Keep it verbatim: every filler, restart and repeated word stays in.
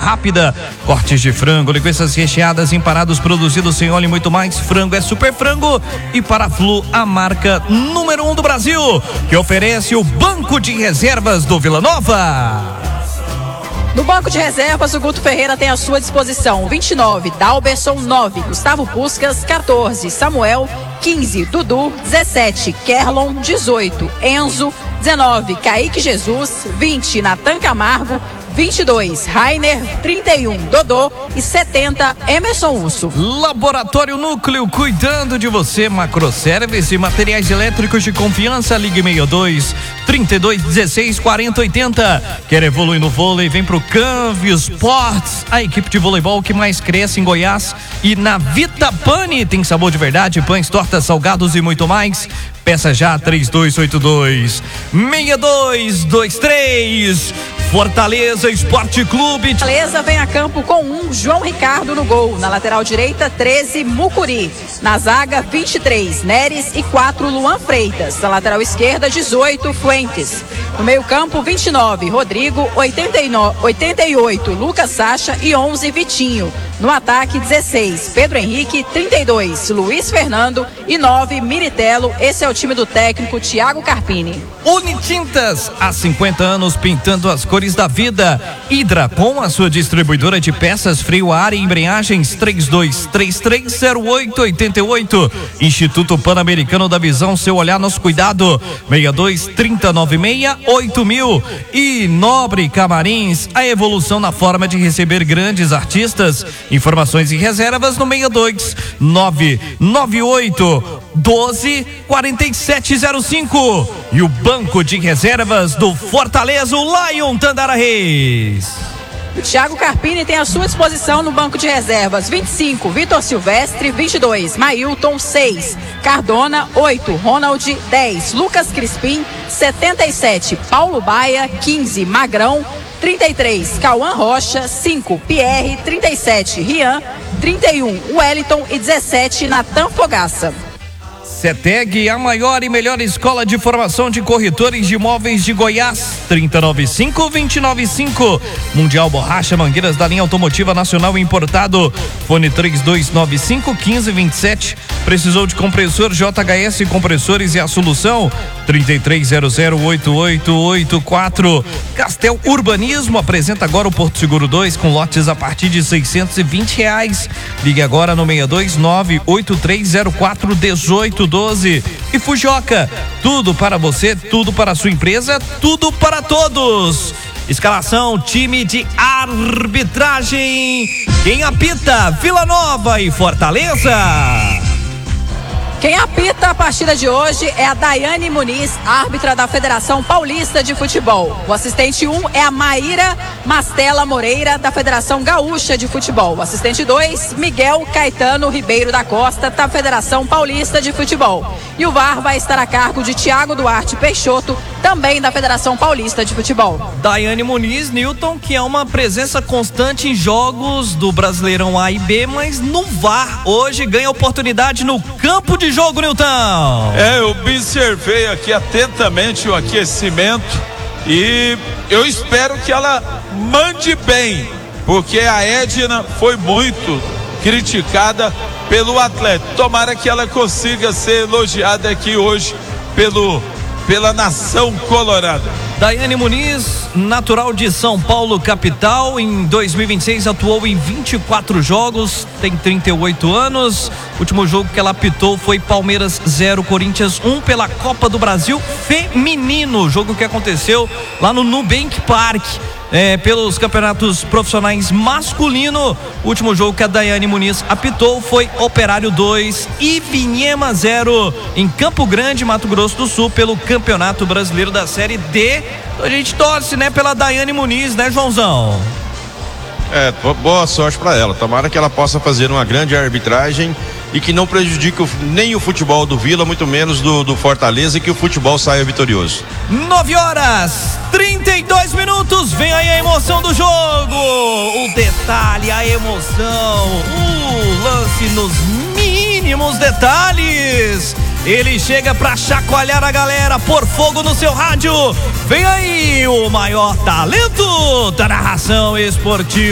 rápida. Cortes de frango, linguiças recheadas, empanados produzidos sem óleo e muito mais. Frango é Super Frango. E Paraflu, a marca número um do Brasil, que oferece o Banco de Reservas do Vila Nova. No Banco de Reservas, o Guto Ferreira tem à sua disposição vinte e nove, Dalberson nove, Gustavo Puscas quatorze, Samuel quinze, Dudu dezessete, Kerlon dezoito, Enzo dezenove, Kaique Jesus vinte, Natan Camargo vinte e dois, Rainer trinta e um, Dodô e setenta, Emerson Urso. Laboratório Núcleo, cuidando de você. Macroservice e materiais elétricos de confiança. Ligue sessenta e dois, trinta e dois, dezesseis, quarenta, oitenta. Quer evoluir no vôlei? Vem pro Canvio Sports, a equipe de voleibol que mais cresce em Goiás. E na Vita Pane tem sabor de verdade, pães, tortas, salgados e muito mais. Peça já três dois oito dois, seis dois dois três. Fortaleza Esporte Clube. Fortaleza vem a campo com um, João Ricardo no gol. Na lateral direita, treze, Mucuri. Na zaga, vinte e três, Neres e quatro, Luan Freitas. Na lateral esquerda, dezoito, Fuentes. No meio campo, vinte e nove, Rodrigo, oitenta e nove, oitenta e oito, Lucas Sacha e onze, Vitinho. No ataque, dezesseis, Pedro Henrique, trinta e dois, Luiz Fernando e nove, Miritello. Esse é o time do técnico Thiago Carpini. Unitintas, há cinquenta anos pintando as cores da vida. Hidracom, a sua distribuidora de peças, freio a ar e embreagens, três dois três três, zero oito oito oito. Instituto Pan-Americano da Visão, seu olhar, nosso cuidado, seis dois, trinta, noventa e seis, oito mil. E Nobre Camarins, a evolução na forma de receber grandes artistas. Informações e reservas no seis dois nove nove oito doze, quarenta e sete zero cinco. E o Banco de Reservas do Fortaleza, o Lion Tandara Reis. O Thiago Carpini tem à sua disposição no Banco de Reservas vinte e cinco, Vitor Silvestre, vinte e dois, Mailton seis, Cardona oito, Ronald dez, Lucas Crispim setenta e sete, Paulo Baia quinze, Magrão trinta e três, Cauã Rocha cinco, Pierre trinta e sete, Rian trinta e um, Wellington e dezessete, Natan Fogaça. CETEG, a maior e melhor escola de formação de corretores de imóveis de Goiás. trinta e nove cinco, vinte e nove cinco. Mundial Borracha, mangueiras da linha automotiva nacional importado. Fone três dois nove cinco, quinze, vinte e sete. Precisou de compressor? J H S Compressores e a solução. trinta e três zero zero, oito oito oito quatro. Castel Urbanismo apresenta agora o Porto Seguro dois com lotes a partir de seiscentos e vinte reais. Ligue agora no seis dois nove, oito três zero quatro, um oito doze. E Fujoca, tudo para você, tudo para a sua empresa, tudo para todos. Escalação, time de arbitragem. Quem apita? Vila Nova e Fortaleza. Quem apita a partida de hoje é a Daiane Muniz, árbitra da Federação Paulista de Futebol. O assistente um é a Maíra Mastella Moreira, da Federação Gaúcha de Futebol. O assistente dois, Miguel Caetano Ribeiro da Costa, da Federação Paulista de Futebol. E o V A R vai estar a cargo de Tiago Duarte Peixoto, também da Federação Paulista de Futebol. Daiane Muniz, Newton, que é uma presença constante em jogos do Brasileirão A e B, mas no V A R hoje ganha oportunidade no campo de jogo, Newton. É, eu observei aqui atentamente o aquecimento e eu espero que ela mande bem, porque a Edna foi muito criticada pelo atleta. Tomara que ela consiga ser elogiada aqui hoje pelo, pela nação colorada. Daiane Muniz, natural de São Paulo, capital, em dois mil e vinte e seis atuou em vinte e quatro jogos, tem trinta e oito anos. O último jogo que ela apitou foi Palmeiras zero, Corinthians um pela Copa do Brasil Feminino, jogo que aconteceu lá no Nubank Park. É, pelos campeonatos profissionais masculino, o último jogo que a Daiane Muniz apitou foi Operário dois e Vinhema zero em Campo Grande, Mato Grosso do Sul, pelo Campeonato Brasileiro da Série D. A gente torce, né, pela Daiane Muniz, né, Joãozão? É, boa sorte para ela. Tomara que ela possa fazer uma grande arbitragem e que não prejudique o, nem o futebol do Vila, muito menos do, do Fortaleza, e que o futebol saia vitorioso. nove horas, trinta e dois minutos. Vem aí a emoção do jogo. O detalhe, a emoção, o lance nos mínimos detalhes. Ele chega pra chacoalhar a galera, pôr fogo no seu rádio. Vem aí o maior talento da narração esportiva.